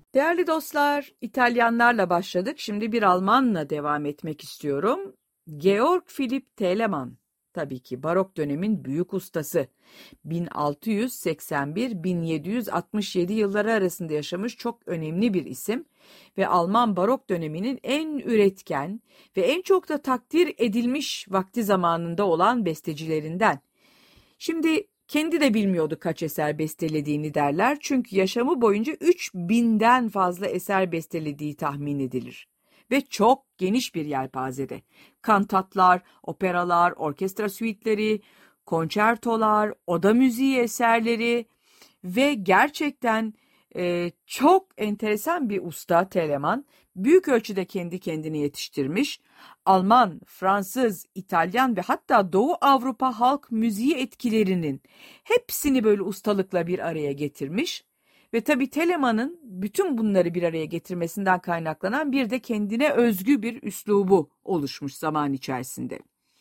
Değerli dostlar, İtalyanlarla başladık. Şimdi bir Almanla devam etmek istiyorum. Georg Philipp Telemann, tabii ki barok dönemin büyük ustası. 1681-1767 yılları arasında yaşamış çok önemli bir isim ve Alman barok döneminin en üretken ve en çok da takdir edilmiş vakti zamanında olan bestecilerinden. Şimdi kendi de bilmiyordu kaç eser bestelediğini derler. Çünkü yaşamı boyunca 3000'den fazla eser bestelediği tahmin edilir. Ve çok geniş bir yelpazede. Kantatlar, operalar, orkestra suiteleri, konçertolar, oda müziği eserleri ve gerçekten çok enteresan bir usta Telemann. Büyük ölçüde kendi kendini yetiştirmiş. Alman, Fransız, İtalyan ve hatta Doğu Avrupa halk müziği etkilerinin hepsini böyle ustalıkla bir araya getirmiş. Ve tabii Telemann'ın bütün bunları bir araya getirmesinden kaynaklanan bir de kendine özgü bir üslubu oluşmuş zaman içerisinde.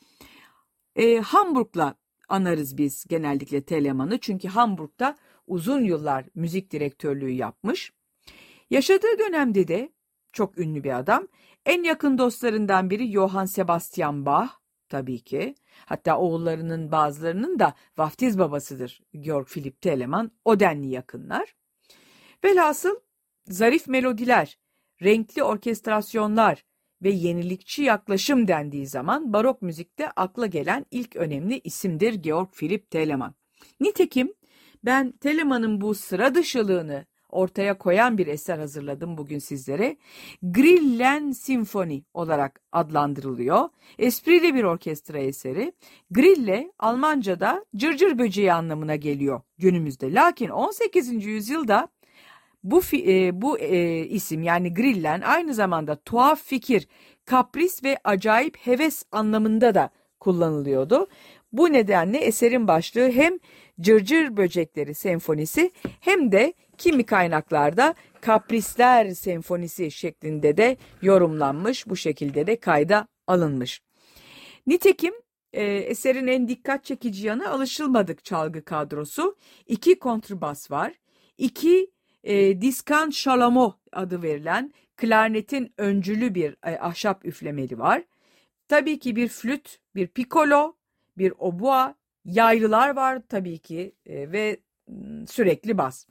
Hamburg'la anarız biz genellikle Telemann'ı, çünkü Hamburg'da uzun yıllar müzik direktörlüğü yapmış. Yaşadığı dönemde de çok ünlü bir adam. En yakın dostlarından biri Johann Sebastian Bach tabii ki. Hatta oğullarının bazılarının da vaftiz babasıdır Georg Philipp Telemann. O denli yakınlar. Velhasıl zarif melodiler, renkli orkestrasyonlar ve yenilikçi yaklaşım dendiği zaman barok müzikte akla gelen ilk önemli isimdir Georg Philipp Telemann. Nitekim ben Telemann'ın bu sıra dışılığını ortaya koyan bir eser hazırladım bugün sizlere. Grillen Sinfoni olarak adlandırılıyor. Esprili bir orkestra eseri. Grille Almanca'da cırcır böceği anlamına geliyor günümüzde. Lakin 18. yüzyılda bu isim, yani grillen, aynı zamanda tuhaf fikir, kapris ve acayip heves anlamında da kullanılıyordu. Bu nedenle eserin başlığı hem Cırcır Böcekleri Senfonisi hem de kimi kaynaklarda Kaprisler Senfonisi şeklinde de yorumlanmış, bu şekilde de kayda alınmış. Nitekim eserin en dikkat çekici yanı alışılmadık çalgı kadrosu. 2 kontrbas var, 2 diskan şalamo adı verilen klarnetin öncülü bir ahşap üflemeli var. Tabii ki bir flüt, bir pikolo, bir obua, yaylılar var tabii ki ve sürekli bas.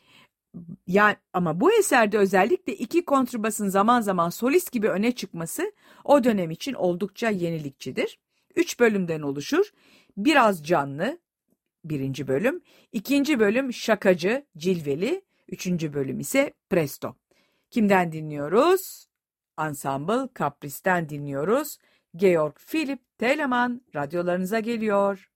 Yani ama bu eserde özellikle 2 kontrbasın zaman zaman solist gibi öne çıkması o dönem için oldukça yenilikçidir. 3 bölümden oluşur. Biraz canlı, 1. bölüm. 2. bölüm şakacı, cilveli. 3. bölüm ise presto. Kimden dinliyoruz? Ensemble Kapris'ten dinliyoruz. Georg Philipp Telemann radyolarınıza geliyor.